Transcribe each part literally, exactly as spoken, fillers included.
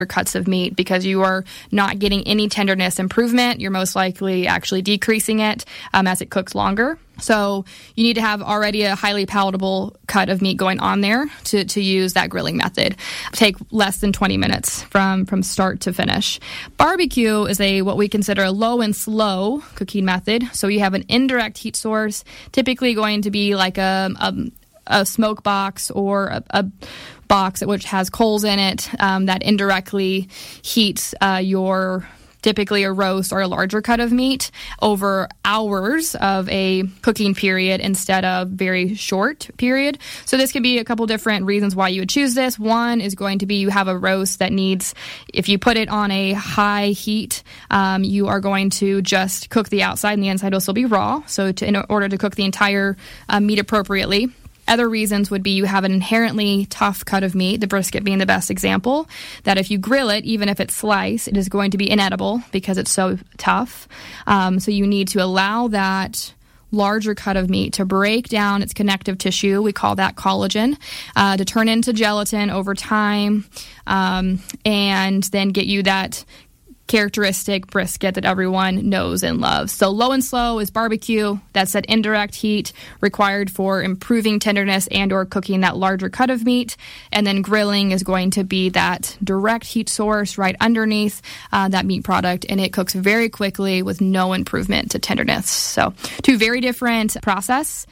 cuts of meat because you are not getting any tenderness improvement. You're most likely actually decreasing it um, as it cooks longer. So you need to have already a highly palatable cut of meat going on there to, to use that grilling method. Take less than twenty minutes from, from start to finish. Barbecue is a what we consider a low and slow cooking method. So you have an indirect heat source, typically going to be like a, a, a smoke box or a, a box which has coals in it um, that indirectly heats uh, your typically a roast or a larger cut of meat over hours of a cooking period instead of very short period. So this could be a couple different reasons why you would choose this. One is going to be you have a roast that needs, if you put it on a high heat, um, you are going to just cook the outside and the inside will still be raw. So to, in order to cook the entire uh, meat appropriately. Other reasons would be you have an inherently tough cut of meat, the brisket being the best example, that if you grill it, even if it's sliced, it is going to be inedible because it's so tough. Um, so you need to allow that larger cut of meat to break down its connective tissue. We call that collagen, uh, to turn into gelatin over time, um, and then get you that characteristic brisket that everyone knows and loves. So low and slow is barbecue. That's that indirect heat required for improving tenderness and or cooking that larger cut of meat. And then grilling is going to be that direct heat source right underneath uh, that meat product, and it cooks very quickly with no improvement to tenderness. So two very different process.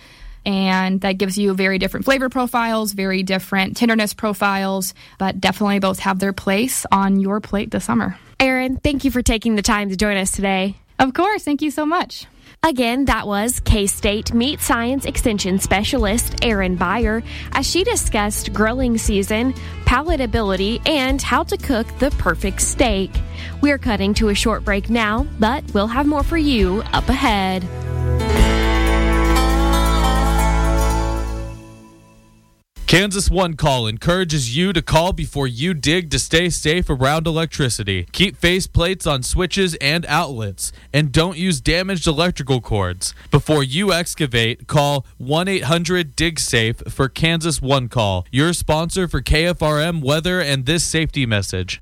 And that gives you very different flavor profiles, very different tenderness profiles, but definitely both have their place on your plate this summer. Erin, thank you for taking the time to join us today. Of course. Thank you so much. Again, that was K-State Meat Science Extension Specialist Erin Beyer as she discussed grilling season, palatability, and how to cook the perfect steak. We're cutting to a short break now, but we'll have more for you up ahead. Kansas One Call encourages you to call before you dig to stay safe around electricity. Keep face plates on switches and outlets, and don't use damaged electrical cords. Before you excavate, call one eight hundred dig safe for Kansas One Call, your sponsor for K F R M weather and this safety message.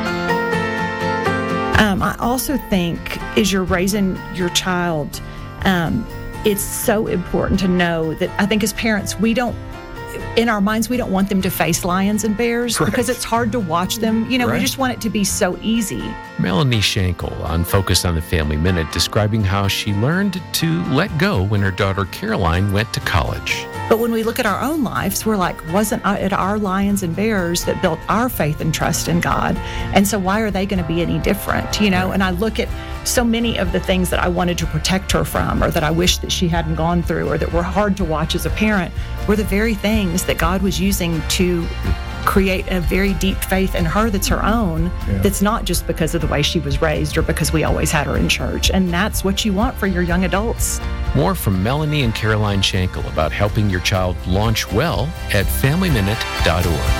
Um, I also think as you're raising your child, um, it's so important to know that I think as parents, we don't, in our minds, we don't want them to face lions and bears, right, because it's hard to watch them. You know, right. We just want it to be so easy. Melanie Schenkel on Focus on the Family Minute describing how she learned to let go when her daughter Caroline went to college. But when we look at our own lives, we're like, wasn't it our lions and bears that built our faith and trust in God? And so why are they going to be any different? You know, and I look at so many of the things that I wanted to protect her from, or that I wish that she hadn't gone through, or that were hard to watch as a parent, were the very things that God was using to create a very deep faith in her that's her own, yeah. That's not just because of the way she was raised or because we always had her in church. And that's what you want for your young adults. More from Melanie and Caroline Schenkel about helping your child launch well at family minute dot org.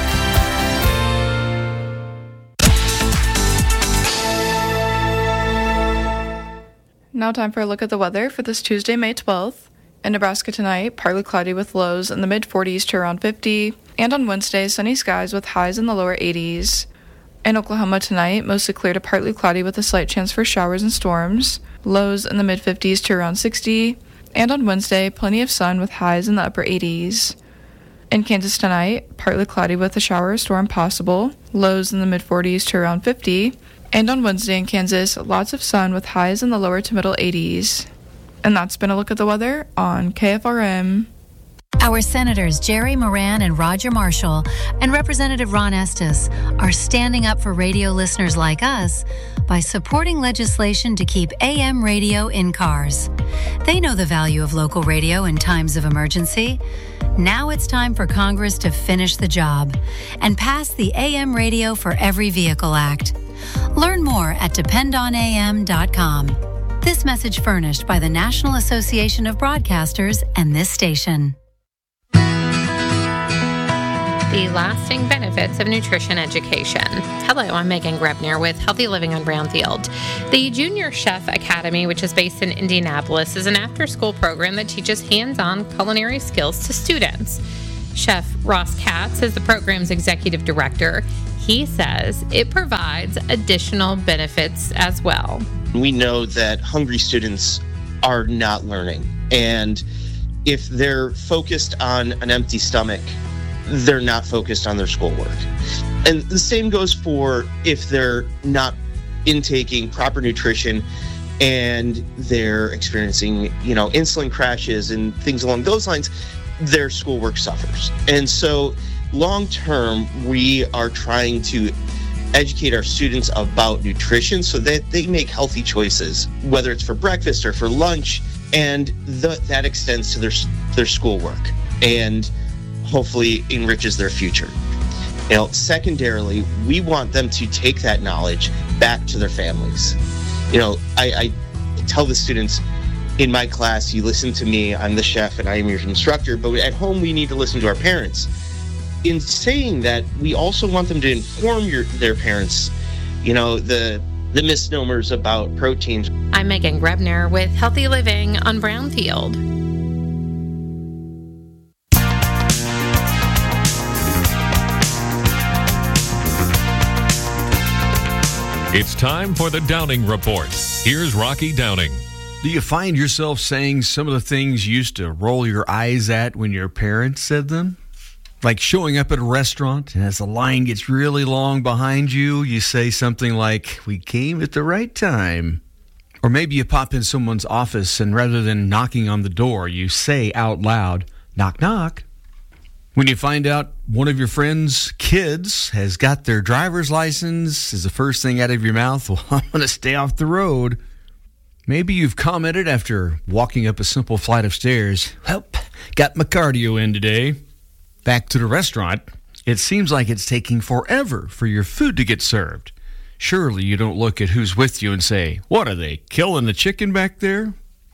Now time for a look at the weather for this Tuesday, May twelfth. In Nebraska tonight, partly cloudy with lows in the mid forties to around fifty. And on Wednesday, sunny skies with highs in the lower eighties. In Oklahoma tonight, mostly clear to partly cloudy with a slight chance for showers and storms. Lows in the mid fifties to around sixty. And on Wednesday, plenty of sun with highs in the upper eighties. In Kansas tonight, partly cloudy with a shower or storm possible. Lows in the mid forties to around fifty. And on Wednesday in Kansas, lots of sun with highs in the lower to middle eighties. And that's been a look at the weather on K F R M. Our Senators Jerry Moran and Roger Marshall and Representative Ron Estes are standing up for radio listeners like us by supporting legislation to keep A M radio in cars. They know the value of local radio in times of emergency. Now it's time for Congress to finish the job and pass the A M Radio for Every Vehicle Act. Learn more at depend on A M dot com. This message furnished by the National Association of Broadcasters and this station. The lasting benefits of nutrition education. Hello, I'm Megan Grebner with Healthy Living on Brownfield. The Junior Chef Academy, which is based in Indianapolis, is an after-school program that teaches hands-on culinary skills to students. Chef Ross Katz is the program's executive director. he says it provides additional benefits as well. We know that hungry students are not learning, and if they're focused on an empty stomach, they're not focused on their schoolwork. And the same goes for if they're not intaking proper nutrition and they're experiencing, you know, insulin crashes and things along those lines, their schoolwork suffers. And so long term, we are trying to educate our students about nutrition so that they make healthy choices, whether it's for breakfast or for lunch, and the, that extends to their their schoolwork and hopefully enriches their future. You know, secondarily, we want them to take that knowledge back to their families. You know, I, I tell the students in my class, you listen to me, I'm the chef and I am your instructor, but at home we need to listen to our parents. In saying that, we also want them to inform your, their parents, you know, the the misnomers about proteins. I'm Megan Grebner with Healthy Living on Brownfield. It's time for the Downing Report. Here's Rocky Downing. Do you find yourself saying some of the things you used to roll your eyes at when your parents said them? Like showing up at a restaurant, and as the line gets really long behind you, you say something like, "We came at the right time." Or maybe you pop in someone's office, and rather than knocking on the door, you say out loud, "Knock, knock." When you find out one of your friend's kids has got their driver's license, is the first thing out of your mouth, "Well, I'm going to stay off the road." Maybe you've commented after walking up a simple flight of stairs, "Well, got my cardio in today." Back to the restaurant, it seems like it's taking forever for your food to get served. Surely you don't look at who's with you and say, "What, are they killing the chicken back there?"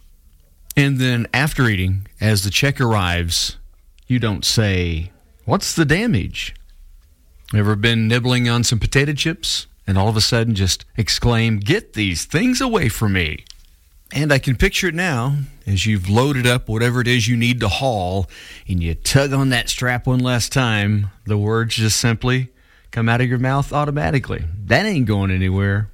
And then after eating, as the check arrives, you don't say, "What's the damage?" Ever been nibbling on some potato chips and all of a sudden just exclaim, "Get these things away from me"? And I can picture it now as you've loaded up whatever it is you need to haul and you tug on that strap one last time. The words just simply come out of your mouth automatically. That ain't going anywhere.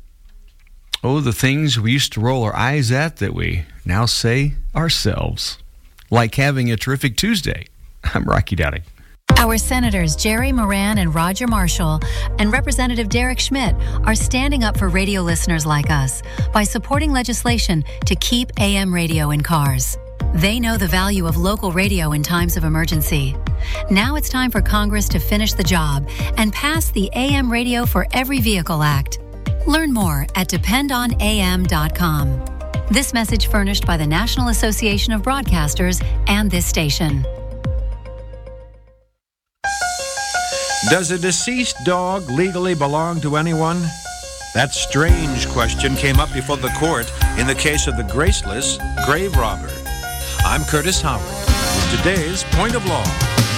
Oh, the things we used to roll our eyes at that we now say ourselves. Like having a terrific Tuesday. I'm Rocky Downing. Our Senators Jerry Moran and Roger Marshall and Representative Derek Schmidt are standing up for radio listeners like us by supporting legislation to keep A M radio in cars. They know the value of local radio in times of emergency. Now it's time for Congress to finish the job and pass the A M Radio for Every Vehicle Act. Learn more at depend on A M dot com. This message furnished by the National Association of Broadcasters and this station. Does a deceased dog legally belong to anyone? That strange question came up before the court in the case of the graceless grave robber. I'm Curtis Howard with today's Point of Law.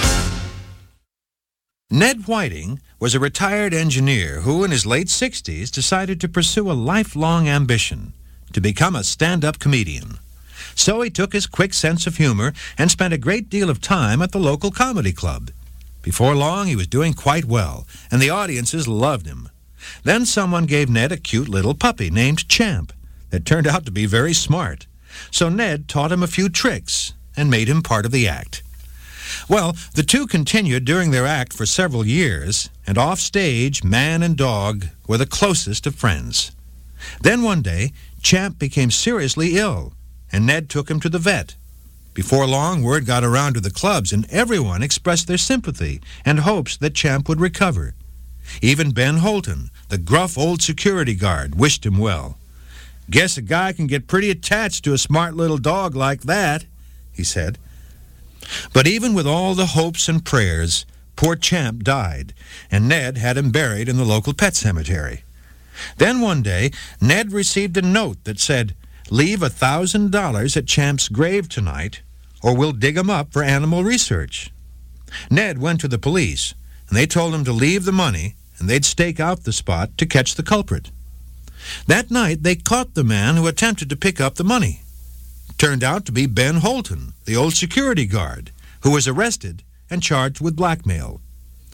Ned Whiting was a retired engineer who, in his late sixties, decided to pursue a lifelong ambition, to become a stand-up comedian. So he took his quick sense of humor and spent a great deal of time at the local comedy club. Before long, he was doing quite well, and the audiences loved him. Then someone gave Ned a cute little puppy named Champ that turned out to be very smart. So Ned taught him a few tricks and made him part of the act. Well, the two continued during their act for several years, and off stage, man and dog were the closest of friends. Then one day, Champ became seriously ill, and Ned took him to the vet. Before long, word got around to the clubs, and everyone expressed their sympathy and hopes that Champ would recover. Even Ben Holton, the gruff old security guard, wished him well. "Guess a guy can get pretty attached to a smart little dog like that," he said. But even with all the hopes and prayers, poor Champ died, and Ned had him buried in the local pet cemetery. Then one day, Ned received a note that said, "Leave a thousand dollars at Champ's grave tonight, or we'll dig him up for animal research." Ned went to the police, and they told him to leave the money, and they'd stake out the spot to catch the culprit. That night, they caught the man who attempted to pick up the money. Turned out to be Ben Holton, the old security guard, who was arrested and charged with blackmail.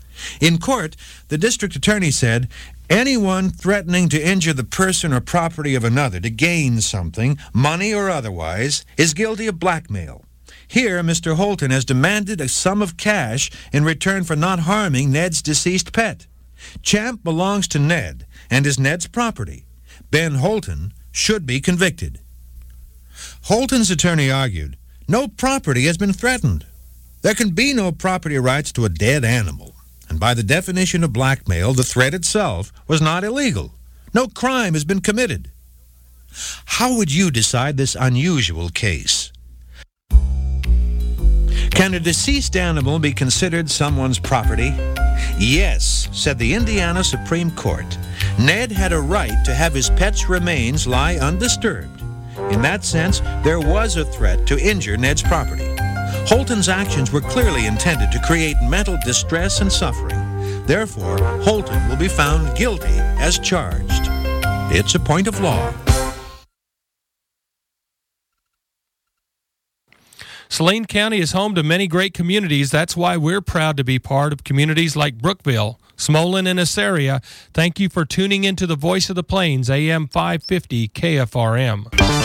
In court, the district attorney said, anyone threatening to injure the person or property of another to gain something, money or otherwise, is guilty of blackmail. Here, Mister Holton has demanded a sum of cash in return for not harming Ned's deceased pet. Champ belongs to Ned and is Ned's property. Ben Holton should be convicted. Holton's attorney argued, no property has been threatened. There can be no property rights to a dead animal. And by the definition of blackmail, the threat itself was not illegal. No crime has been committed. How would you decide this unusual case? Can a deceased animal be considered someone's property? Yes, said the Indiana Supreme Court. Ned had a right to have his pet's remains lie undisturbed. In that sense, there was a threat to injure Ned's property. Holton's actions were clearly intended to create mental distress and suffering. Therefore, Holton will be found guilty as charged. It's a point of law. Saline County is home to many great communities. That's why we're proud to be part of communities like Brookville, Smolin, and Assaria. Thank you for tuning into the Voice of the Plains, A M five fifty K F R M.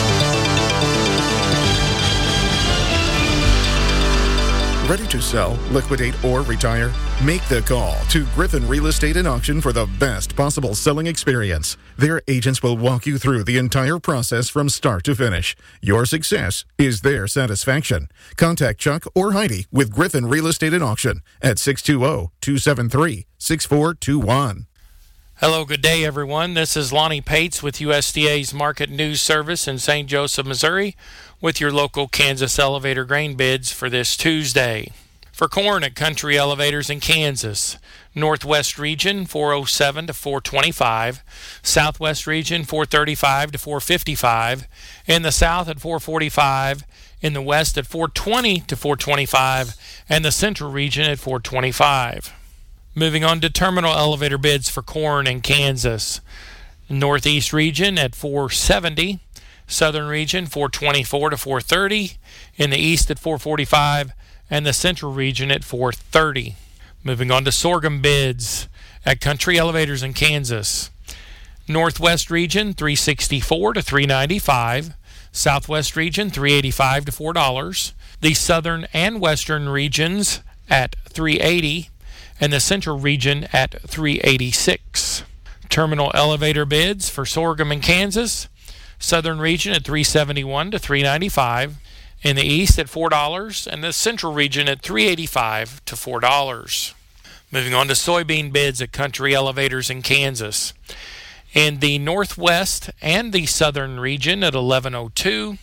Ready to sell, liquidate, or retire? Make the call to Griffin Real Estate and Auction for the best possible selling experience. Their agents will walk you through the entire process from start to finish. Your success is their satisfaction. Contact Chuck or Heidi with Griffin Real Estate and Auction at six two zero, two seven three, six four two one. Hello, good day, everyone. This is Lonnie Pates with U S D A's Market News Service in Saint Joseph, Missouri, with your local Kansas elevator grain bids for this Tuesday. For corn at Country Elevators in Kansas, Northwest Region four oh seven to four twenty-five, Southwest Region four thirty-five to four fifty-five, in the South at four forty-five, in the West at four twenty to four twenty-five, and the Central Region at four twenty-five. Moving on to terminal elevator bids for corn in Kansas. Northeast Region at four seventy, Southern Region four twenty-four to four thirty, in the East at four forty-five, and the Central Region at four thirty. Moving on to sorghum bids at Country Elevators in Kansas. Northwest Region three sixty-four to three ninety-five, Southwest Region three eighty-five to four dollars, the Southern and Western Regions at three eighty, and the Central Region at three eighty-six. Terminal elevator bids for sorghum in Kansas. Southern Region at three seventy-one to three ninety-five, in the East at four dollars, and the Central Region at three eighty-five to four dollars. Moving on to soybean bids at Country Elevators in Kansas. In the Northwest and the Southern Region at eleven oh two,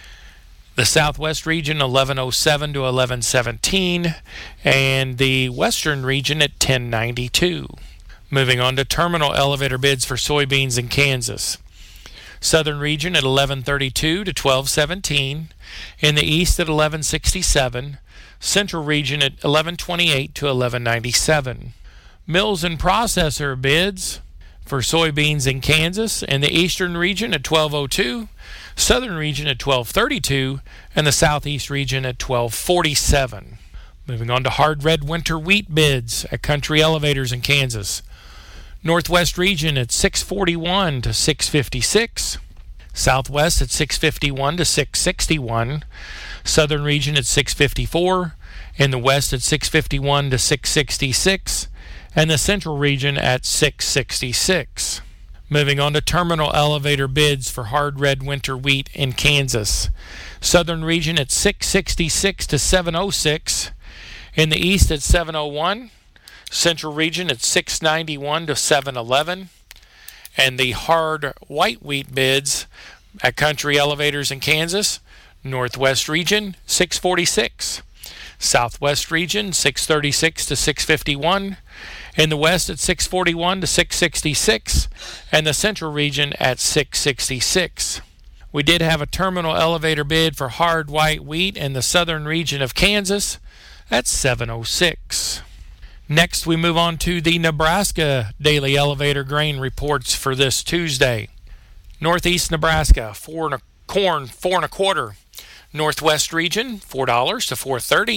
the Southwest Region eleven oh seven to eleven seventeen, and the Western Region at ten ninety-two. Moving on to terminal elevator bids for soybeans in Kansas. Southern Region at eleven thirty-two to twelve seventeen, in the East at eleven sixty-seven, Central Region at eleven twenty-eight to eleven ninety-seven. Mills and processor bids for soybeans in Kansas, in the Eastern Region at twelve oh two, Southern Region at twelve thirty-two, and the Southeast Region at twelve forty-seven. Moving on to hard red winter wheat bids at Country Elevators in Kansas. Northwest Region at six forty-one to six fifty-six, Southwest at six fifty-one to six sixty-one, Southern Region at six fifty-four, in the West at six fifty-one to six sixty-six, and the Central Region at six sixty-six. Moving on to terminal elevator bids for hard red winter wheat in Kansas. Southern Region at six sixty-six to seven oh six, in the East at seven oh one, Central Region at six ninety-one to seven eleven, and the hard white wheat bids at Country Elevators in Kansas. Northwest Region six forty-six, Southwest Region six thirty-six to six fifty-one, in the West at six forty-one to six sixty-six, and the Central Region at six sixty-six. We did have a terminal elevator bid for hard white wheat in the Southern Region of Kansas at seven oh six. Next, we move on to the Nebraska Daily Elevator Grain Reports for this Tuesday. Northeast Nebraska, four and a, corn, four and a quarter. Northwest Region, four dollars to four thirty.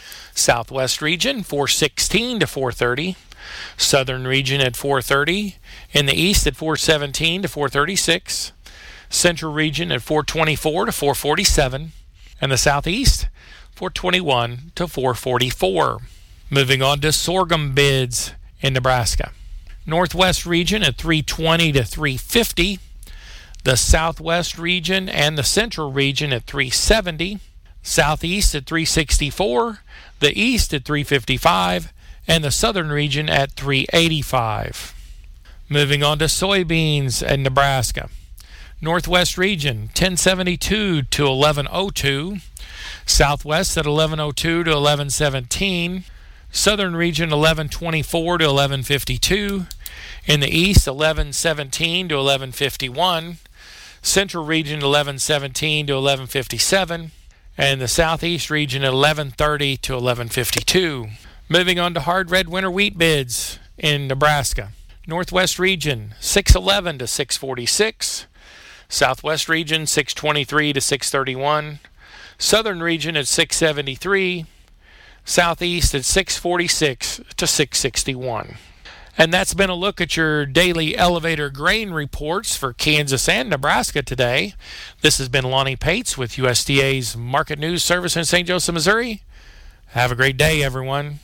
Southwest region, four sixteen to four thirty. Southern region at four thirty. In the east at four seventeen to four thirty-six. Central region at four twenty-four to four forty-seven. And the southeast, four twenty-one to four forty-four. Moving on to sorghum bids in Nebraska. Northwest region at three twenty to three fifty. The southwest region and the central region at three seventy. Southeast at three sixty-four. The east at three fifty-five. And the southern region at three eighty-five. Moving on to soybeans in Nebraska. Northwest region, ten seventy-two to eleven oh two. Southwest at eleven oh two to eleven seventeen. Southern region, eleven twenty-four to eleven fifty-two. In the east, eleven seventeen to eleven fifty-one. Central region, eleven seventeen to eleven fifty-seven. And the southeast region, eleven thirty to eleven fifty-two. Moving on to hard red winter wheat bids in Nebraska. Northwest region, six eleven to six forty-six. Southwest region, six twenty-three to six thirty-one. Southern region at six seventy-three. Southeast at six forty-six to six sixty-one. And that's been a look at your daily elevator grain reports for Kansas and Nebraska today. This has been Lonnie Pates with U S D A's Market News Service in Saint Joseph, Missouri. Have a great day, everyone.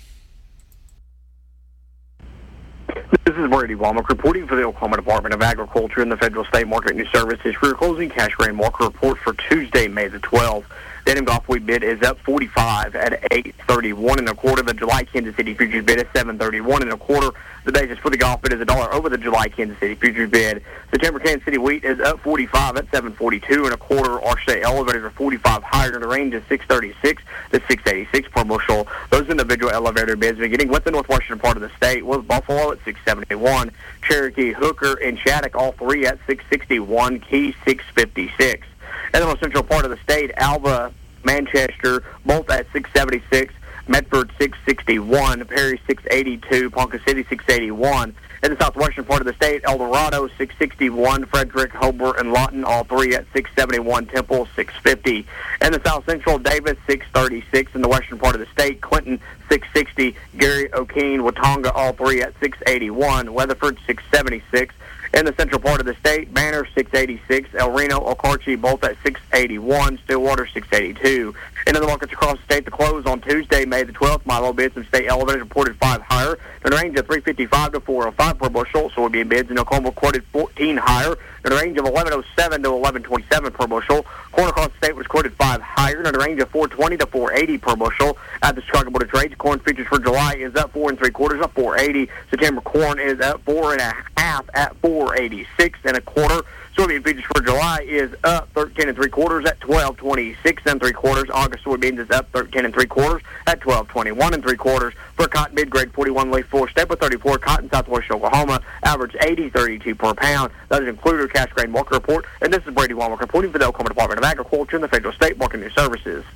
This is Brady Womack reporting for the Oklahoma Department of Agriculture and the Federal State Market News Services for your closing cash grain market report for Tuesday, May the twelfth. The Denham Gulf wheat bid is up forty-five at eight thirty-one and a quarter. The July Kansas City futures bid is seven thirty-one and a quarter. The basis for the Gulf bid is a dollar over the July Kansas City futures bid. September Kansas City wheat is up forty-five at seven forty-two and a quarter. Our state elevators are forty-five higher, and the range is six thirty-six to six eighty-six per bushel. Those individual elevator bids beginning with the northwestern part of the state was Buffalo at six seventy-one, Cherokee, Hooker, and Shattuck all three at six sixty-one, Key six fifty-six. In the most central part of the state, Alva, Manchester, both at six seventy-six, Medford six sixty-one, Perry six eighty-two, Ponca City six eighty-one. In the southwestern part of the state, El Dorado six sixty-one, Frederick, Hobart, and Lawton all three at six seventy-one, Temple six fifty. In the south central, Davis six thirty-six. In the western part of the state, Clinton six sixty, Gary, O'Keene, Watonga all three at six eighty-one, Weatherford six seventy-six. In the central part of the state, Banner six eighty-six, El Reno, Okarche both at six eighty-one, Stillwater six eighty-two. In other markets across the state, the close on Tuesday, May the twelfth, Milo bids and state elevators reported five higher, in the range of three fifty-five to four oh five per bushel. Soybean bids in Oklahoma quoted fourteen higher, in the range of eleven oh seven to eleven twenty-seven per bushel. Corn across the state was quoted five higher, in the range of four twenty to four eighty per bushel. At the Chicago Board of Trade, corn futures for July is up four and three quarters, up four eighty. September corn is up four and a half at four eighty-six and a quarter. Soybean futures for July is up thirteen and three quarters at twelve twenty-six and three quarters. August soybeans is up thirteen and three quarters at twelve twenty-one and three quarters. For cotton mid grade forty-one leaf four step thirty-four cotton southwest Oklahoma average eighty thirty-two per pound. That is included your cash grain market report. And this is Brady Womack reporting for the Oklahoma Department of Agriculture and the Federal State Market News Services.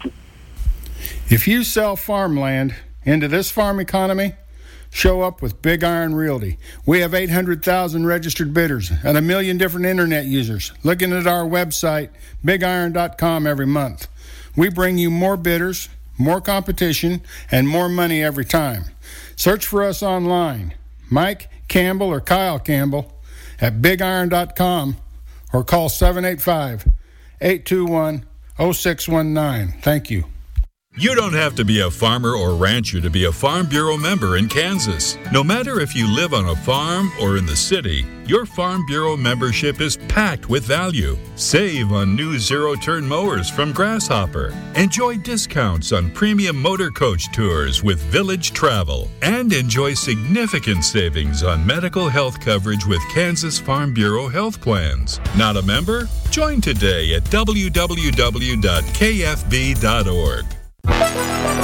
If you sell farmland into this farm economy, show up with Big Iron Realty. We have eight hundred thousand registered bidders and a million different internet users looking at our website, big iron dot com, every month. We bring you more bidders, more competition, and more money every time. Search for us online, Mike Campbell or Kyle Campbell at big iron dot com, or call seven eight five, eight two one, oh six one nine. Thank you. You don't have to be a farmer or rancher to be a Farm Bureau member in Kansas. No matter if you live on a farm or in the city, your Farm Bureau membership is packed with value. Save on new zero-turn mowers from Grasshopper. Enjoy discounts on premium motor coach tours with Village Travel. And enjoy significant savings on medical health coverage with Kansas Farm Bureau health plans. Not a member? Join today at w w w dot k f b dot org.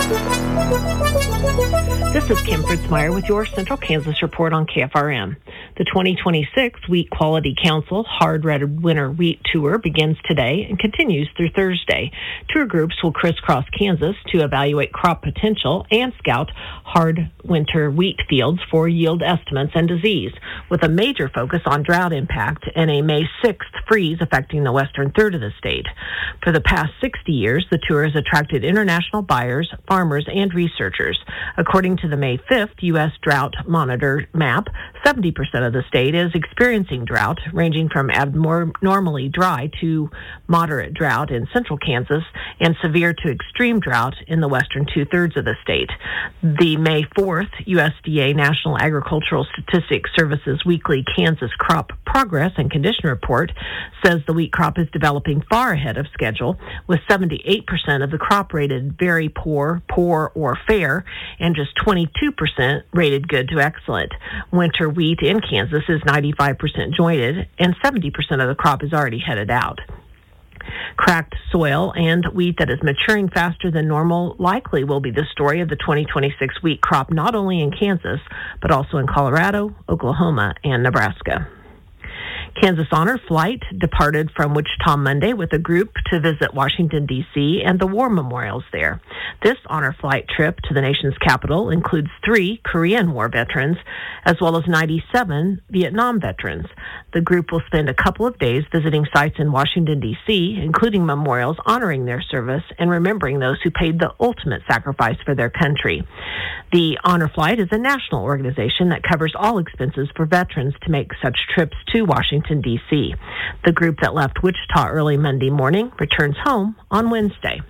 This is Kim Fritzmeyer with your Central Kansas Report on K F R M. The twenty twenty-six Wheat Quality Council Hard Red Winter Wheat Tour begins today and continues through Thursday. Tour groups will crisscross Kansas to evaluate crop potential and scout hard winter wheat fields for yield estimates and disease, with a major focus on drought impact and a May sixth freeze affecting the western third of the state. For the past sixty years, the tour has attracted international buyers, farmers, and researchers. According to the May fifth U S Drought Monitor map, seventy percent of the state is experiencing drought, ranging from abnormally dry to moderate drought in central Kansas and severe to extreme drought in the western two-thirds of the state. The May fourth U S D A National Agricultural Statistics Service's weekly Kansas Crop Progress and Condition Report says the wheat crop is developing far ahead of schedule, with seventy-eight percent of the crop rated very poor, poor, or fair, and just twenty-two percent rated good to excellent. Winter wheat in Kansas is ninety-five percent jointed, and seventy percent of the crop is already headed out. Cracked soil and wheat that is maturing faster than normal likely will be the story of the twenty twenty-six wheat crop, not only in Kansas, but also in Colorado, Oklahoma, and Nebraska. Kansas Honor Flight departed from Wichita Monday with a group to visit Washington, D C and the war memorials there. This honor flight trip to the nation's capital includes three Korean War veterans, as well as ninety-seven Vietnam veterans. The group will spend a couple of days visiting sites in Washington, D C, including memorials honoring their service and remembering those who paid the ultimate sacrifice for their country. The Honor Flight is a national organization that covers all expenses for veterans to make such trips to Washington, D C. The group that left Wichita early Monday morning returns home on Wednesday.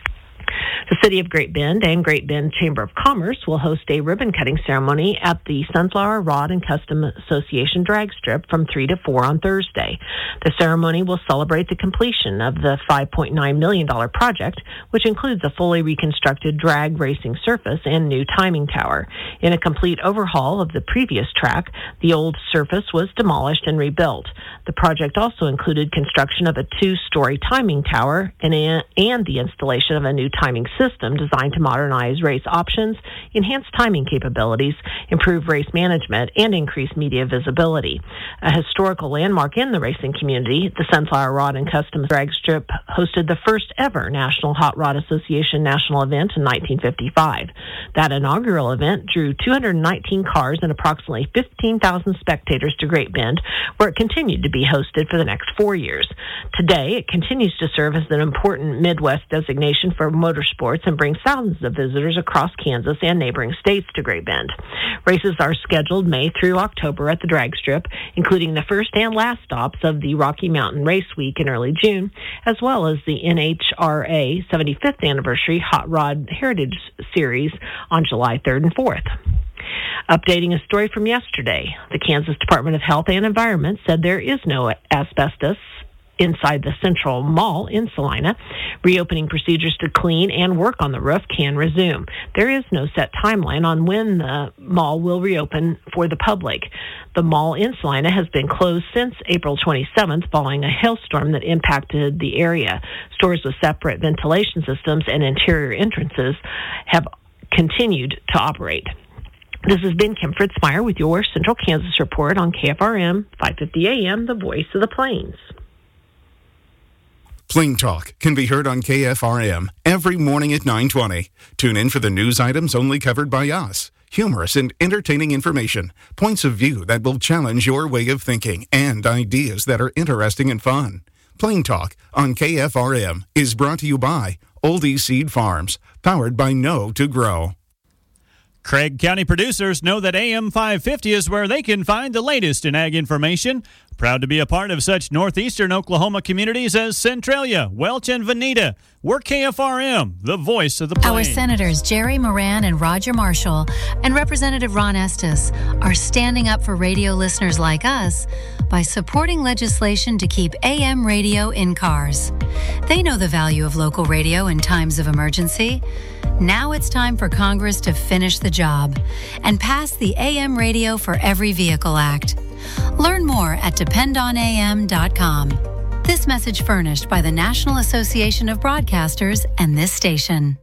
The City of Great Bend and Great Bend Chamber of Commerce will host a ribbon-cutting ceremony at the Sunflower Rod and Custom Association drag strip from three to four on Thursday. The ceremony will celebrate the completion of the five point nine million dollars project, which includes a fully reconstructed drag racing surface and new timing tower. In a complete overhaul of the previous track, the old surface was demolished and rebuilt. The project also included construction of a two-story timing tower and, a, and the installation of a new timing system designed to modernize race options, enhance timing capabilities, improve race management, and increase media visibility. A historical landmark in the racing community, the Sunflower Rod and Custom Drag Strip hosted the first ever National Hot Rod Association national event in nineteen fifty-five. That inaugural event drew two hundred nineteen cars and approximately fifteen thousand spectators to Great Bend, where it continued to be hosted for the next four years. Today, it continues to serve as an important Midwest designation for motorsports and brings thousands of visitors across Kansas and neighboring states to Great Bend. Races are scheduled May through October at the drag strip, including the first and last stops of the Rocky Mountain Race Week in early June, as well as the N H R A seventy-fifth Anniversary Hot Rod Heritage Series on July third and fourth. Updating a story from yesterday, the Kansas Department of Health and Environment said there is no asbestos inside the Central Mall in Salina. Reopening procedures to clean and work on the roof can resume. There is no set timeline on when the mall will reopen for the public. The mall in Salina has been closed since April twenty-seventh following a hailstorm that impacted the area. Stores with separate ventilation systems and interior entrances have continued to operate. This has been Kim Fritzmeyer with your Central Kansas Report on K F R M five fifty A M, the voice of the Plains. Plain Talk can be heard on K F R M every morning at nine twenty. Tune in for the news items only covered by us. Humorous and entertaining information, points of view that will challenge your way of thinking, and ideas that are interesting and fun. Plain Talk on K F R M is brought to you by Oldie Seed Farms, powered by Know to Grow. Craig County producers know that A M five fifty is where they can find the latest in ag information. Proud to be a part of such northeastern Oklahoma communities as Centralia, Welch, and Veneta. We're K F R M, the voice of the plains. Our senators Jerry Moran and Roger Marshall and Representative Ron Estes are standing up for radio listeners like us by supporting legislation to keep A M radio in cars. They know the value of local radio in times of emergency. Now it's time for Congress to finish the job and pass the A M Radio for Every Vehicle Act. Learn more at depend on A M dot com. This message furnished by the National Association of Broadcasters and this station.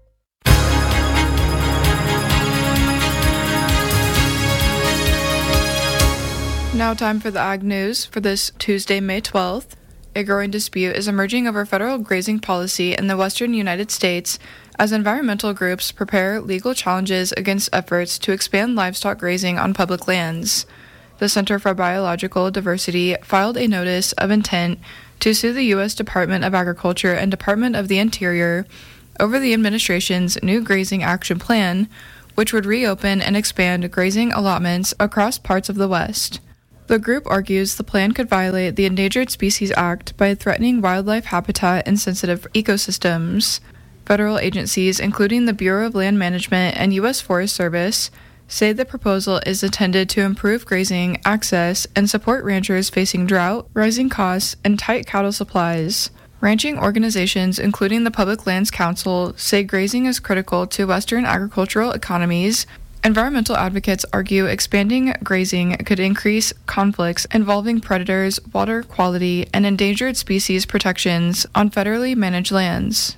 Now time for the Ag News for this Tuesday, May twelfth. A growing dispute is emerging over federal grazing policy in the western United States as environmental groups prepare legal challenges against efforts to expand livestock grazing on public lands. The Center for Biological Diversity filed a notice of intent to sue the U S Department of Agriculture and Department of the Interior over the administration's new grazing action plan, which would reopen and expand grazing allotments across parts of the West. The group argues the plan could violate the Endangered Species Act by threatening wildlife habitat and sensitive ecosystems. Federal agencies, including the Bureau of Land Management and U S Forest Service, say the proposal is intended to improve grazing access and support ranchers facing drought, rising costs, and tight cattle supplies. Ranching organizations, including the Public Lands Council, say grazing is critical to Western agricultural economies. Environmental advocates argue expanding grazing could increase conflicts involving predators, water quality, and endangered species protections on federally managed lands.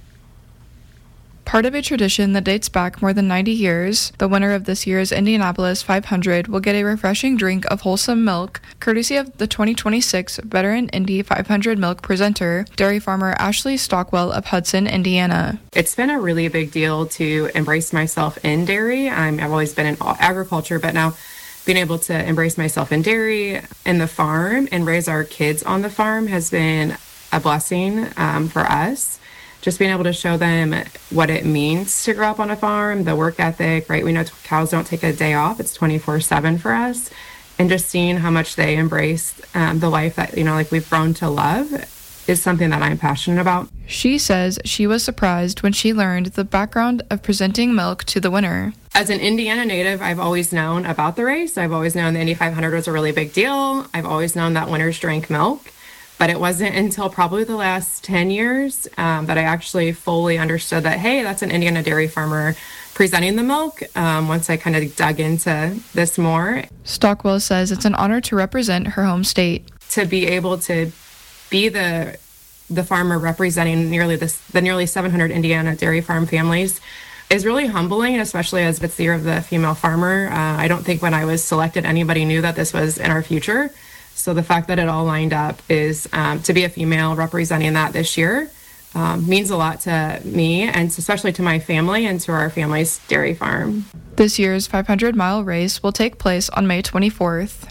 Part of a tradition that dates back more than ninety years, the winner of this year's Indianapolis five hundred will get a refreshing drink of wholesome milk, courtesy of the twenty twenty-six Veteran Indy five hundred milk presenter, dairy farmer Ashley Stockwell of Hudson, Indiana. It's been a really big deal to embrace myself in dairy. I'm, I've always been in agriculture, but now being able to embrace myself in dairy and the farm and raise our kids on the farm has been a blessing um, for us. Just being able to show them what it means to grow up on a farm, the work ethic, right? We know cows don't take a day off. It's twenty-four seven for us. And just seeing how much they embrace um, the life that, you know, like we've grown to love is something that I'm passionate about. She says she was surprised when she learned the background of presenting milk to the winner. As an Indiana native, I've always known about the race. I've always known the Indy five hundred was a really big deal. I've always known that winners drank milk. But it wasn't until probably the last ten years um, that I actually fully understood that, hey, that's an Indiana dairy farmer presenting the milk, um, once I kind of dug into this more. Stockwell says it's an honor to represent her home state. To be able to be the the farmer representing nearly this, the nearly seven hundred Indiana dairy farm families is really humbling, especially as it's the year of the female farmer. Uh, I don't think when I was selected, anybody knew that this was in our future. So the fact that it all lined up is um, to be a female representing that this year um, means a lot to me and especially to my family and to our family's dairy farm. This year's five hundred mile race will take place on May twenty-fourth.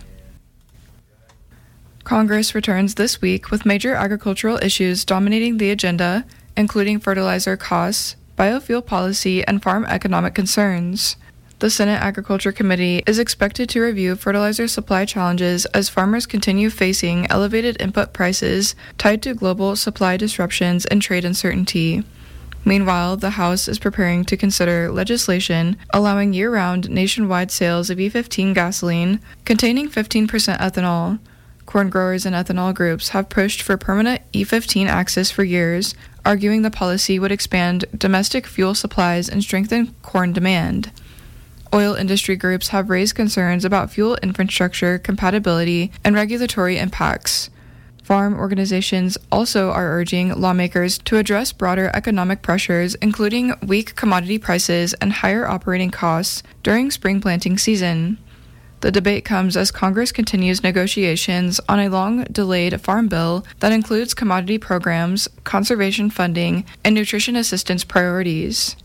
Congress returns this week with major agricultural issues dominating the agenda, including fertilizer costs, biofuel policy, and farm economic concerns. The Senate Agriculture Committee is expected to review fertilizer supply challenges as farmers continue facing elevated input prices tied to global supply disruptions and trade uncertainty. Meanwhile, the House is preparing to consider legislation allowing year-round nationwide sales of E fifteen gasoline containing fifteen percent ethanol. Corn growers and ethanol groups have pushed for permanent E fifteen access for years, arguing the policy would expand domestic fuel supplies and strengthen corn demand. Oil industry groups have raised concerns about fuel infrastructure compatibility and regulatory impacts. Farm organizations also are urging lawmakers to address broader economic pressures, including weak commodity prices and higher operating costs during spring planting season. The debate comes as Congress continues negotiations on a long-delayed farm bill that includes commodity programs, conservation funding, and nutrition assistance priorities.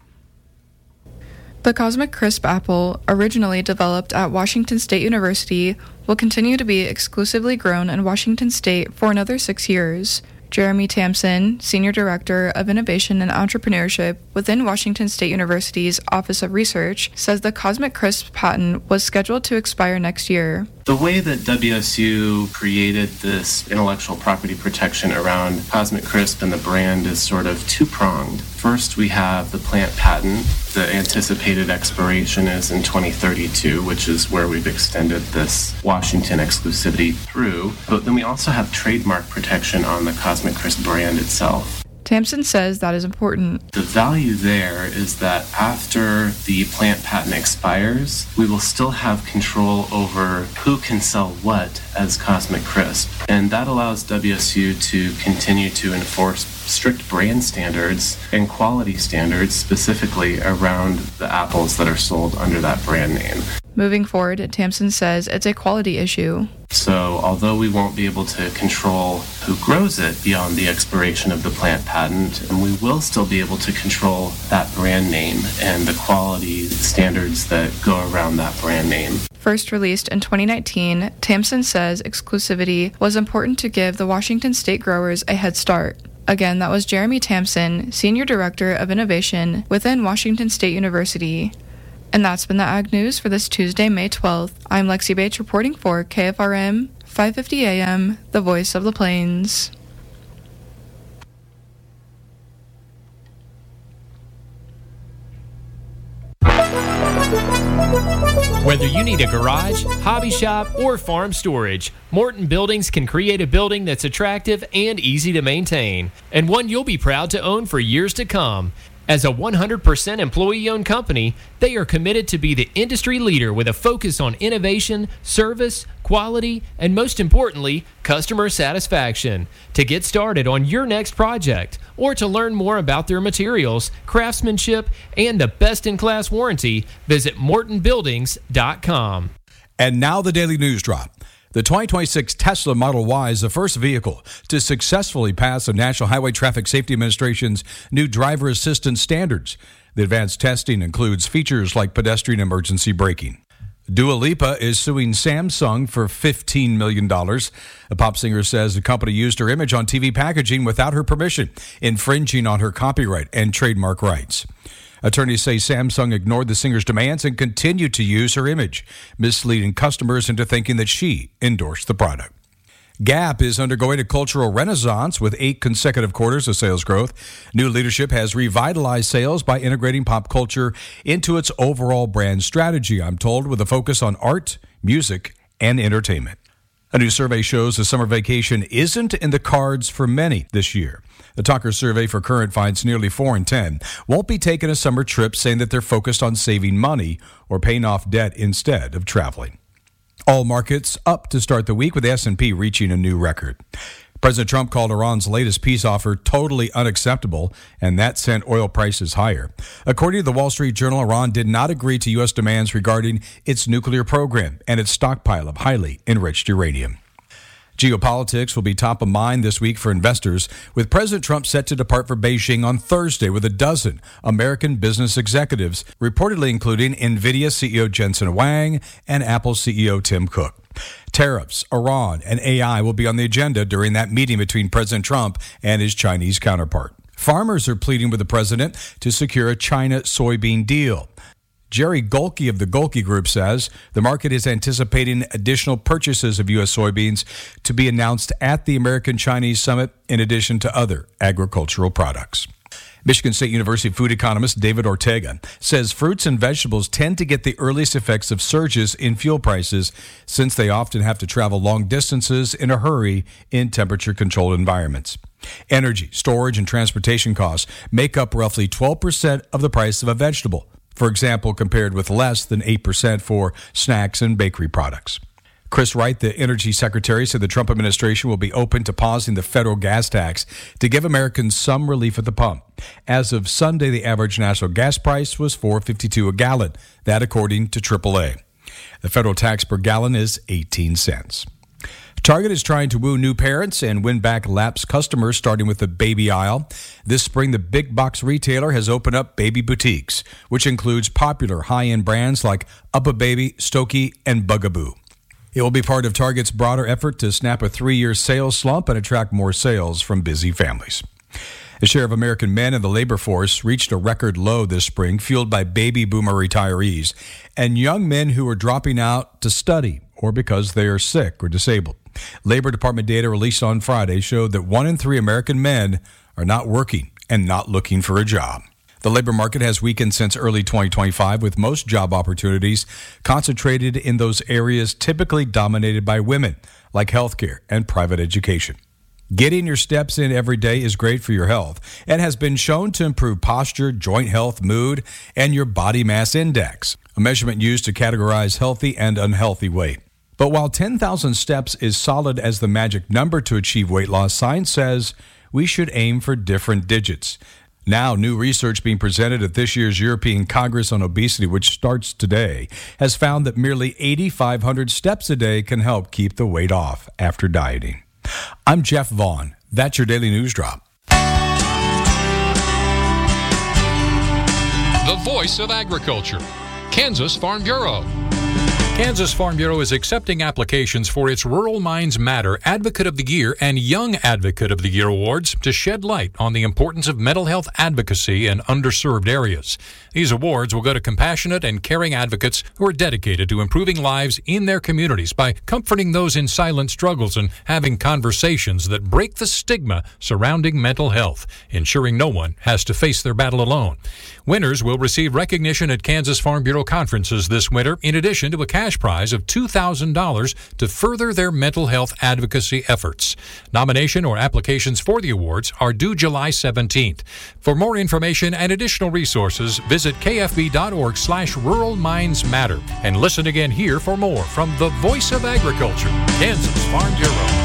The Cosmic Crisp apple, originally developed at Washington State University, will continue to be exclusively grown in Washington State for another six years. Jeremy Tamson, Senior Director of Innovation and Entrepreneurship within Washington State University's Office of Research, says the Cosmic Crisp patent was scheduled to expire next year. The way that W S U created this intellectual property protection around Cosmic Crisp and the brand is sort of two-pronged. First, we have the plant patent. The anticipated expiration is in twenty thirty-two, which is where we've extended this Washington exclusivity through. But then we also have trademark protection on the Cosmic Crisp brand itself. Tamsen says that is important. The value there is that after the plant patent expires, we will still have control over who can sell what as Cosmic Crisp. And that allows W S U to continue to enforce strict brand standards and quality standards specifically around the apples that are sold under that brand name. Moving forward, Tamsen says it's a quality issue. So although we won't be able to control who grows it beyond the expiration of the plant patent, we will still be able to control that brand name and the quality standards that go around that brand name. First released in twenty nineteen, Tamsen says exclusivity was important to give the Washington State growers a head start. Again, that was Jeremy Tamsen, Senior Director of Innovation within Washington State University. And that's been the Ag News for this Tuesday, May twelfth. I'm Lexi Bates reporting for K F R M, five fifty A M, the voice of the plains. Whether you need a garage, hobby shop, or farm storage, Morton Buildings can create a building that's attractive and easy to maintain, and one you'll be proud to own for years to come. As a one hundred percent employee-owned company, they are committed to be the industry leader with a focus on innovation, service, quality, and most importantly, customer satisfaction. To get started on your next project, or to learn more about their materials, craftsmanship, and the best-in-class warranty, visit morton buildings dot com. And now the Daily News Drop. The twenty twenty-six Tesla Model Y is the first vehicle to successfully pass the National Highway Traffic Safety Administration's new driver assistance standards. The advanced testing includes features like pedestrian emergency braking. Dua Lipa is suing Samsung for fifteen million dollars. The pop singer says the company used her image on T V packaging without her permission, infringing on her copyright and trademark rights. Attorneys say Samsung ignored the singer's demands and continued to use her image, misleading customers into thinking that she endorsed the product. Gap is undergoing a cultural renaissance with eight consecutive quarters of sales growth. New leadership has revitalized sales by integrating pop culture into its overall brand strategy, I'm told, with a focus on art, music, and entertainment. A new survey shows a summer vacation isn't in the cards for many this year. The Talker survey for Current finds nearly four in ten won't be taking a summer trip, saying that they're focused on saving money or paying off debt instead of traveling. All markets up to start the week, with the S and P reaching a new record. President Trump called Iran's latest peace offer totally unacceptable, and that sent oil prices higher. According to the Wall Street Journal, Iran did not agree to U S demands regarding its nuclear program and its stockpile of highly enriched uranium. Geopolitics will be top of mind this week for investors, with President Trump set to depart for Beijing on Thursday with a dozen American business executives, reportedly including NVIDIA C E O Jensen Huang and Apple C E O Tim Cook. Tariffs, Iran, and A I will be on the agenda during that meeting between President Trump and his Chinese counterpart. Farmers are pleading with the president to secure a China soybean deal. Jerry Golke of the Golke Group says the market is anticipating additional purchases of U S soybeans to be announced at the American-Chinese Summit, in addition to other agricultural products. Michigan State University food economist David Ortega says fruits and vegetables tend to get the earliest effects of surges in fuel prices, since they often have to travel long distances in a hurry in temperature-controlled environments. Energy, storage, and transportation costs make up roughly twelve percent of the price of a vegetable, for example, compared with less than eight percent for snacks and bakery products. Chris Wright, the Energy Secretary, said the Trump administration will be open to pausing the federal gas tax to give Americans some relief at the pump. As of Sunday, the average national gas price was four dollars and fifty-two cents a gallon, that according to triple A. The federal tax per gallon is eighteen cents. Target is trying to woo new parents and win back lapsed customers, starting with the baby aisle. This spring, the big box retailer has opened up baby boutiques, which includes popular high-end brands like UPPAbaby, Stokey, and Bugaboo. It will be part of Target's broader effort to snap a three-year sales slump and attract more sales from busy families. The share of American men in the labor force reached a record low this spring, fueled by baby boomer retirees and young men who are dropping out to study or because they are sick or disabled. Labor Department data released on Friday showed that one in three American men are not working and not looking for a job. The labor market has weakened since early twenty twenty-five, with most job opportunities concentrated in those areas typically dominated by women, like healthcare and private education. Getting your steps in every day is great for your health and has been shown to improve posture, joint health, mood, and your body mass index, a measurement used to categorize healthy and unhealthy weight. But while ten thousand steps is solid as the magic number to achieve weight loss, science says we should aim for different digits. Now, new research being presented at this year's European Congress on Obesity, which starts today, has found that merely eight thousand five hundred steps a day can help keep the weight off after dieting. I'm Jeff Vaughn. That's your Daily News Drop. The voice of agriculture, Kansas Farm Bureau. Kansas Farm Bureau is accepting applications for its Rural Minds Matter Advocate of the Year and Young Advocate of the Year awards to shed light on the importance of mental health advocacy in underserved areas. These awards will go to compassionate and caring advocates who are dedicated to improving lives in their communities by comforting those in silent struggles and having conversations that break the stigma surrounding mental health, ensuring no one has to face their battle alone. Winners will receive recognition at Kansas Farm Bureau conferences this winter, in addition to a cash prize of two thousand dollars to further their mental health advocacy efforts. Nomination or applications for the awards are due July seventeenth. For more information and additional resources, visit kfb.org slash Rural Minds Matter and listen again here for more from the Voice of Agriculture, Kansas Farm Bureau.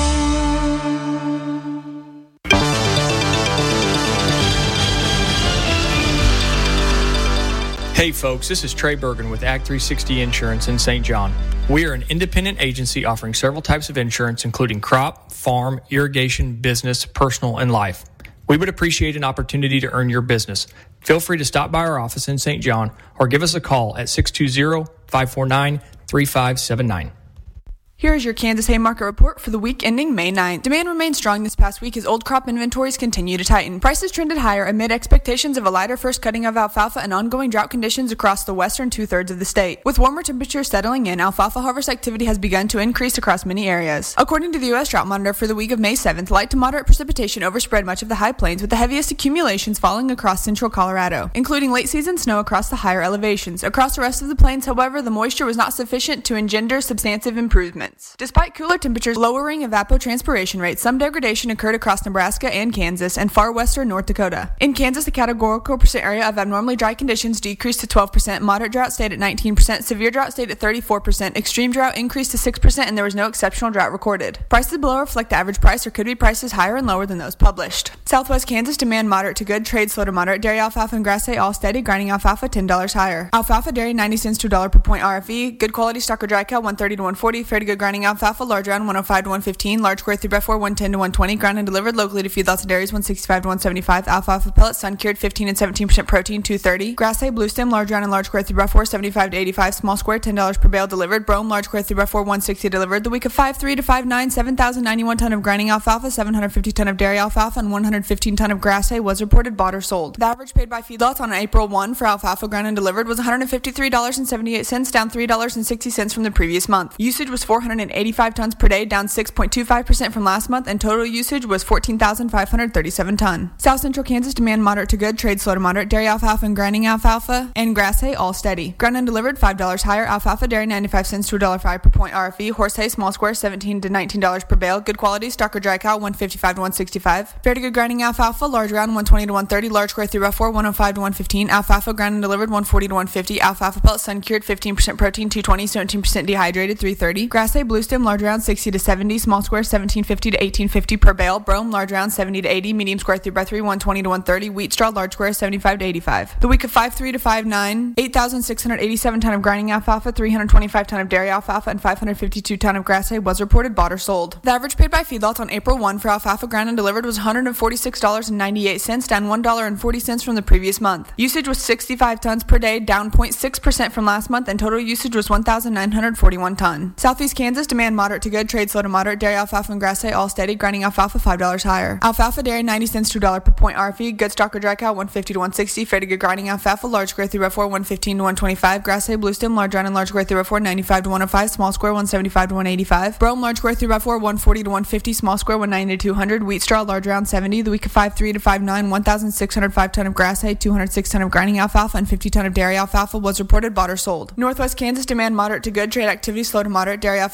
Hey folks, this is Trey Bergen with Act three sixty Insurance in Saint John. We are an independent agency offering several types of insurance, including crop, farm, irrigation, business, personal, and life. We would appreciate an opportunity to earn your business. Feel free to stop by our office in Saint John or give us a call at six two zero, five four nine, three five seven nine. Here is your Kansas Hay Market Report for the week ending May ninth. Demand remained strong this past week as old crop inventories continue to tighten. Prices trended higher amid expectations of a lighter first cutting of alfalfa and ongoing drought conditions across the western two-thirds of the state. With warmer temperatures settling in, alfalfa harvest activity has begun to increase across many areas. According to the U S Drought Monitor for the week of May seventh, light to moderate precipitation overspread much of the high plains, with the heaviest accumulations falling across central Colorado, including late-season snow across the higher elevations. Across the rest of the plains, however, the moisture was not sufficient to engender substantive improvements. Despite cooler temperatures lowering evapotranspiration rates, some degradation occurred across Nebraska and Kansas and far western North Dakota. In Kansas, the categorical percent area of abnormally dry conditions decreased to twelve percent, moderate drought stayed at nineteen percent, severe drought stayed at thirty-four percent, extreme drought increased to six percent, and there was no exceptional drought recorded. Prices below reflect the average price or could be prices higher and lower than those published. Southwest Kansas demand moderate to good, trade slow to moderate, dairy alfalfa and grass hay all steady, grinding alfalfa ten dollars higher. Alfalfa dairy ninety cents to one dollar per point R F E, good quality stock or dry cow one thirty to one forty, fair to good grinding alfalfa Alfalfa, large round one oh five to one fifteen, large square three by four one ten to one twenty, ground and delivered locally to feedlots and dairies one sixty-five to one seventy-five, alfalfa pellets, sun cured fifteen and seventeen percent protein two thirty, grass hay, blue stem, large round and large square three by four seventy-five to eighty-five, small square ten dollars per bale delivered, brome, large square three by four one sixty delivered. The week of five three to five nine, seven thousand ninety-one ton of grinding alfalfa, seven hundred fifty ton of dairy alfalfa, and one hundred fifteen ton of grass hay was reported bought or sold. The average paid by feedlots on April first for alfalfa ground and delivered was one hundred fifty-three dollars and seventy-eight cents, down three dollars and sixty cents from the previous month. Usage was four hundred eighty-five tons per day, down six point two five percent from last month, and total usage was fourteen thousand five hundred thirty-seven ton. South Central Kansas demand moderate to good, trade slow to moderate, dairy alfalfa and grinding alfalfa and grass hay all steady. Ground and delivered five dollars higher, alfalfa dairy ninety-five cents to one dollar and five per point R F E, horse hay small square seventeen to nineteen dollars per bale, good quality stock or dry cow one fifty-five to one sixty-five, fair to good grinding alfalfa, large round one twenty to one thirty, large square three by four one oh five to one fifteen, alfalfa ground and delivered one forty to one fifty, alfalfa pellets sun cured fifteen percent protein two twenty, seventeen percent dehydrated three thirty, grass hay blue stem large round sixty to seventy, small square seventeen fifty to eighteen fifty per bale, brome large round seventy to eighty, medium square three by three one twenty to one thirty, wheat straw large square seventy-five to eighty-five. The week of five three to five nine, eight thousand six hundred eighty-seven ton of grinding alfalfa, three hundred twenty-five ton of dairy alfalfa, and five hundred fifty-two ton of grass hay was reported bought or sold. The average paid by feedlots on April first for alfalfa ground and delivered was one hundred forty-six dollars and ninety-eight cents, down one dollar and forty cents from the previous month. Usage was sixty-five tons per day, down zero point six percent from last month, and total usage was one thousand nine hundred forty-one ton. Southeast Kansas demand moderate to good, trade slow to moderate, dairy alfalfa and grass hay all steady, grinding alfalfa five dollars higher. Alfalfa dairy ninety cents to one dollar per point R F E, good stock or dry cow one fifty to one sixty, fair to good grinding alfalfa, large square three by four one fifteen to one twenty-five, grass hay blue stem large round and large square three by four ninety-five to one oh five, small square one seventy-five to one eighty-five, brome large square three by four one forty to one fifty, small square one ninety to two hundred, wheat straw large round seventy. The week of five three to five nine, one thousand six hundred five ton of grass hay, two hundred six ton of grinding alfalfa, and fifty ton of dairy alfalfa was reported bought or sold. Northwest Kansas demand moderate to good, trade activity slow to moderate, dairy alfalfa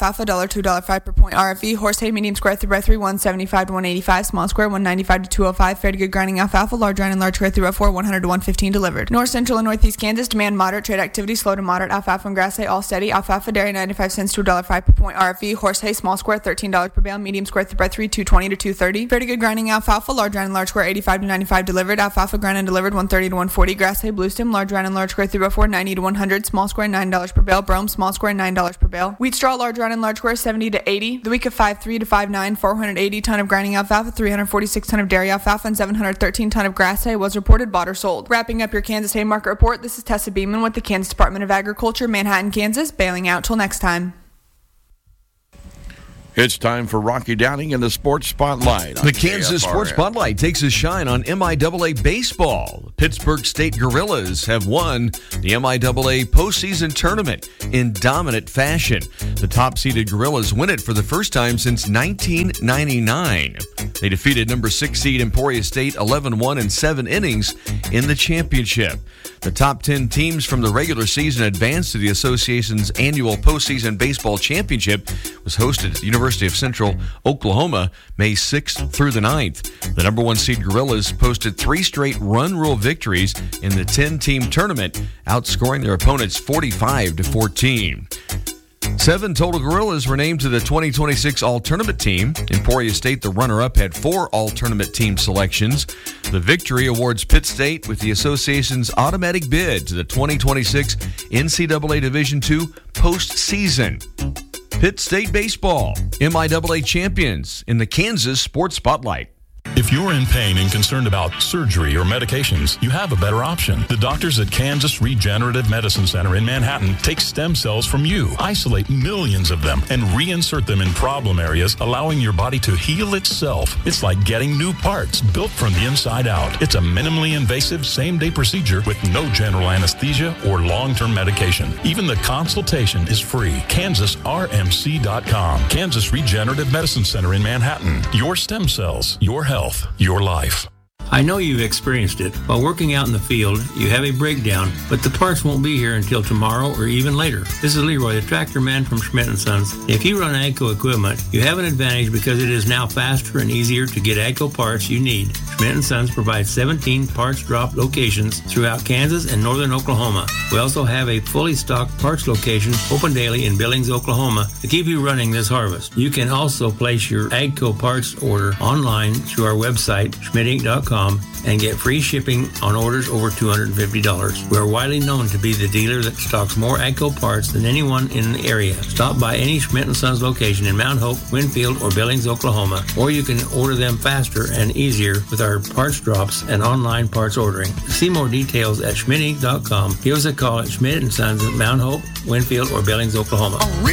alfalfa, one dollar to one dollar five per point R F E. Horse hay, medium square three by three, one seventy-five to one eighty-five. Small square, one ninety-five to two oh five. Fair to good grinding alfalfa, large round and large square three by four, one hundred to one fifteen delivered. North Central and Northeast Kansas, demand moderate, trade activity slow to moderate. Alfalfa and grass hay, all steady. Alfalfa dairy, ninety-five cents to one dollar five per point R F E. Horse hay, small square, thirteen dollars per bale. Medium square three by three, two twenty to two thirty. Fair to good grinding alfalfa, large round and large square, eighty-five to ninety-five delivered. Alfalfa ground and delivered, one thirty to one forty. Grass hay, blue stem, large round and large square three by four, ninety to one hundred. Small square, nine dollars per bale. Brome, small square, nine dollars per bale. Wheat straw, large round and large square, seventy to eighty. The week of five three to five nine, four hundred eighty ton of grinding alfalfa, three hundred forty-six ton of dairy alfalfa, and seven hundred thirteen ton of grass hay was reported bought or sold. Wrapping up your Kansas Hay Market Report, this is Tessa Beeman with the Kansas Department of Agriculture, Manhattan, Kansas, bailing out till next time. It's time for Rocky Downing in the Sports Spotlight. The Kansas Sports Spotlight takes a shine on M I A A baseball. The Pittsburgh State Gorillas have won the M I A A postseason tournament in dominant fashion. The top-seeded Gorillas win it for the first time since nineteen ninety-nine. They defeated number six seed Emporia State eleven one in seven innings in the championship. The top ten teams from the regular season advanced to the association's annual postseason baseball championship. It was hosted at the University of Central Oklahoma May sixth through the ninth. The number one seed Gorillas posted three straight run rule victories in the ten-team tournament, outscoring their opponents forty-five to fourteen. Seven total Gorillas were named to the twenty twenty-six All-Tournament team. Emporia State, the runner-up, had four All-Tournament team selections. The victory awards Pitt State with the association's automatic bid to the twenty twenty-six N C double A Division two postseason. Pitt State baseball, M I A A champions in the Kansas Sports Spotlight. If you're in pain and concerned about surgery or medications, you have a better option. The doctors at Kansas Regenerative Medicine Center in Manhattan take stem cells from you, isolate millions of them, and reinsert them in problem areas, allowing your body to heal itself. It's like getting new parts built from the inside out. It's a minimally invasive same-day procedure with no general anesthesia or long-term medication. Even the consultation is free. Kansas R M C dot com. Kansas Regenerative Medicine Center in Manhattan. Your stem cells, your health. Your life. I know you've experienced it. While working out in the field, you have a breakdown, but the parts won't be here until tomorrow or even later. This is Leroy, the tractor man from Schmidt and Sons. If you run AGCO equipment, you have an advantage because it is now faster and easier to get AGCO parts you need. Schmidt and Sons provides seventeen parts drop locations throughout Kansas and northern Oklahoma. We also have a fully stocked parts location open daily in Billings, Oklahoma to keep you running this harvest. You can also place your AGCO parts order online through our website, schmidt inc dot com, and get free shipping on orders over two hundred fifty dollars. We are widely known to be the dealer that stocks more AGCO parts than anyone in the area. Stop by any Schmidt and Sons location in Mount Hope, Winfield, or Billings, Oklahoma, or you can order them faster and easier with our parts drops and online parts ordering. See more details at schmidt inc dot com. Give us a call at Schmidt and Sons at Mount Hope, Winfield, or Billings, Oklahoma.